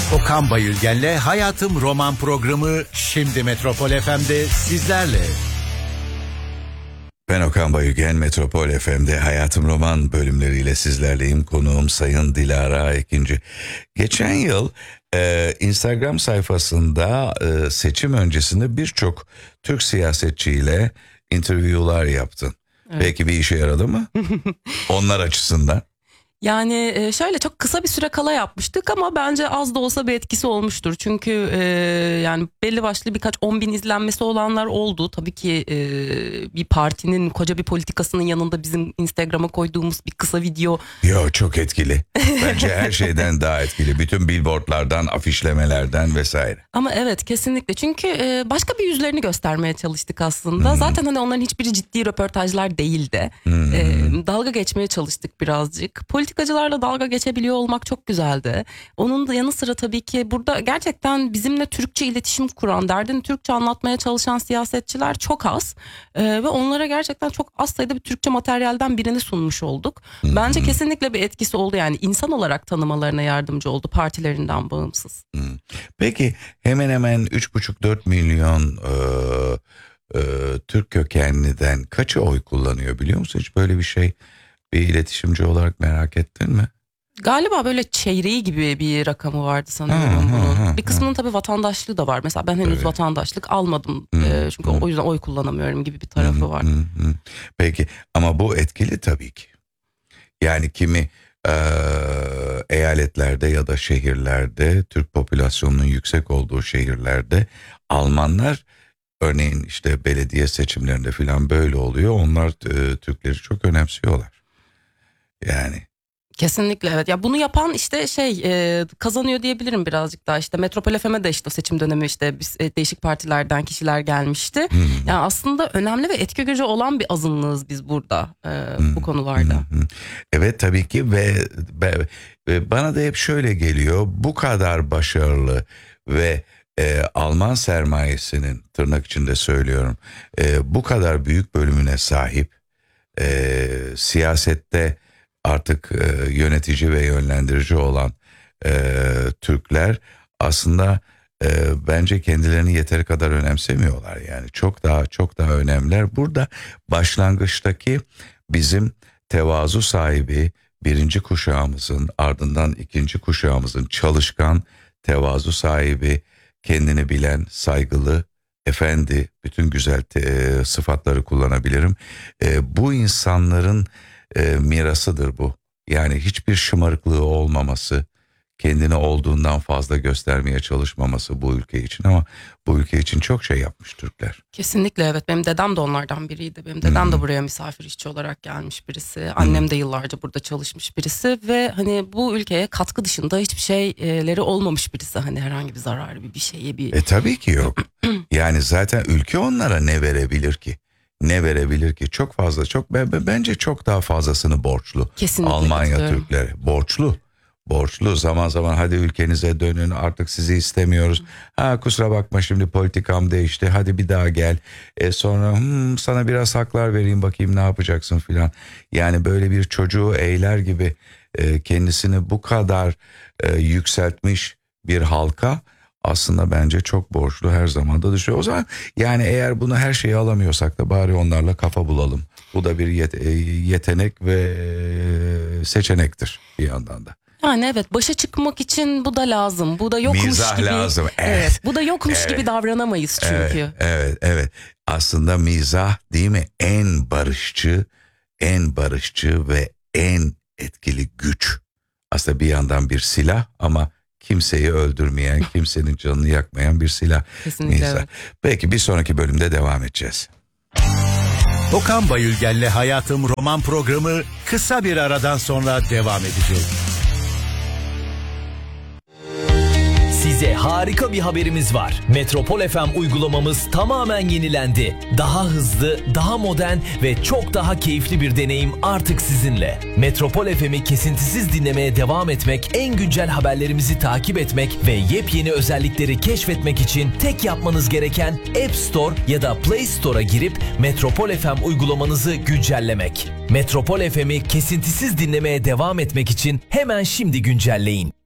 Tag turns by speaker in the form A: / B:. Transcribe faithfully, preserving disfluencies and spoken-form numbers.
A: Okan Bayülgen'le Hayatım Roman programı şimdi Metropol F M'de sizlerle.
B: Ben Okan Bayülgen, Metropol F M'de Hayatım Roman bölümleriyle sizlerleyim. Konuğum Sayın Dilara Ekinci. Geçen yıl e, Instagram sayfasında e, seçim öncesinde birçok Türk siyasetçiyle interview'lar yaptın. Evet. Peki bir işe yaradı mı? Onlar açısından.
C: Yani şöyle çok kısa bir süre kala yapmıştık ama bence az da olsa bir etkisi olmuştur. Çünkü e, yani belli başlı birkaç on bin izlenmesi olanlar oldu. Tabii ki e, bir partinin koca bir politikasının yanında bizim Instagram'a koyduğumuz bir kısa video.
B: Yo, çok etkili. Bence her şeyden daha etkili. Bütün billboardlardan, afişlemelerden vesaire.
C: Ama evet, kesinlikle. Çünkü e, başka bir yüzlerini göstermeye çalıştık aslında. Hmm. Zaten hani onların hiçbiri ciddi röportajlar değildi. Hmm. E, dalga geçmeye çalıştık birazcık. Politikacılarla dalga geçebiliyor olmak çok güzeldi. Onun da yanı sıra tabii ki burada gerçekten bizimle Türkçe iletişim kuran, derdini Türkçe anlatmaya çalışan siyasetçiler çok az. Ee, ve onlara gerçekten çok az sayıda bir Türkçe materyalden birini sunmuş olduk. Hmm. Bence kesinlikle bir etkisi oldu, yani insan olarak tanımalarına yardımcı oldu, partilerinden bağımsız.
B: Hmm. Peki hemen hemen üç buçuk dört milyon e, e, Türk kökenliden kaçı oy kullanıyor biliyor musun? Hiç böyle bir şey bir iletişimci olarak merak ettin mi?
C: Galiba böyle çeyreği gibi bir rakamı vardı sanıyorum
B: ha,
C: bunun.
B: Ha,
C: bir kısmının
B: ha.
C: tabii vatandaşlığı da var. Mesela ben henüz evet. vatandaşlık almadım. Hmm, ee, çünkü hmm. o yüzden oy kullanamıyorum gibi bir tarafı hmm, var. Hmm, hmm.
B: Peki ama bu etkili tabii ki. Yani kimi e, eyaletlerde ya da şehirlerde, Türk popülasyonunun yüksek olduğu şehirlerde Almanlar, örneğin işte belediye seçimlerinde falan böyle oluyor. Onlar e, Türkleri çok önemsiyorlar. Yani.
C: Kesinlikle evet. Ya bunu yapan işte şey e, kazanıyor diyebilirim birazcık daha. İşte Metropol F M'e de işte seçim dönemi işte biz, e, değişik partilerden kişiler gelmişti. Hmm. Yani aslında önemli ve etki gücü olan bir azınlığız biz burada e, hmm. bu konularda.
B: Hmm. Evet tabii ki ve, ve, ve bana da hep şöyle geliyor. Bu kadar başarılı ve e, Alman sermayesinin, tırnak içinde söylüyorum, e, bu kadar büyük bölümüne sahip e, siyasette artık e, yönetici ve yönlendirici olan e, Türkler aslında e, bence kendilerini yeteri kadar önemsemiyorlar. Yani çok daha çok daha önemliler. Burada başlangıçtaki bizim tevazu sahibi birinci kuşağımızın, ardından ikinci kuşağımızın çalışkan, tevazu sahibi, kendini bilen, saygılı, efendi, bütün güzel te, sıfatları kullanabilirim. E, bu insanların E, mirasıdır bu. Yani hiçbir şımarıklığı olmaması, kendini olduğundan fazla göstermeye çalışmaması bu ülke için, ama bu ülke için çok şey yapmış Türkler.
C: Kesinlikle evet. Benim dedem de onlardan biriydi. Benim dedem hmm. de buraya misafir işçi olarak gelmiş birisi. Annem hmm. de yıllarca burada çalışmış birisi ve hani bu ülkeye katkı dışında hiçbir şeyleri olmamış birisi. Hani herhangi bir zararı bir bir şeye bir.
B: E tabii ki yok. Yani zaten ülke onlara ne verebilir ki? Ne verebilir ki? Çok fazla, çok bence çok daha fazlasını borçlu.
C: Kesinlikle
B: Almanya Türkleri borçlu. Borçlu. Zaman zaman hadi ülkenize dönün, artık sizi istemiyoruz. Ha kusura bakma şimdi politikam değişti, hadi bir daha gel. E sonra hmm, sana biraz haklar vereyim bakayım ne yapacaksın filan. Yani böyle bir çocuğu eğler gibi e, kendisini bu kadar e, yükseltmiş bir halka aslında bence çok borçlu, her zaman da düşüyor. O zaman yani eğer bunu her şeyi alamıyorsak da bari onlarla kafa bulalım. Bu da bir yet- yetenek ve seçenektir bir yandan da.
C: Yani evet, başa çıkmak için bu da lazım. Bu da yokmuş
B: mizah
C: gibi.
B: lazım. Evet.
C: evet. Bu da yokmuş
B: evet.
C: gibi davranamayız çünkü.
B: Evet, evet, evet. Aslında mizah değil mi? En barışçı, en barışçı ve en etkili güç. Aslında bir yandan bir silah ama kimseyi öldürmeyen, kimsenin canını yakmayan bir silah.
C: Kesinlikle evet.
B: Peki bir sonraki bölümde devam edeceğiz.
A: Okan Bayülgen'le Hayatım Roman programı kısa bir aradan sonra devam edecek.
D: Size harika bir haberimiz var. Metropol F M uygulamamız tamamen yenilendi. Daha hızlı, daha modern ve çok daha keyifli bir deneyim artık sizinle. Metropol F M'i kesintisiz dinlemeye devam etmek, en güncel haberlerimizi takip etmek ve yepyeni özellikleri keşfetmek için tek yapmanız gereken App Store ya da Play Store'a girip Metropol F M uygulamanızı güncellemek. Metropol F M'i kesintisiz dinlemeye devam etmek için hemen şimdi güncelleyin.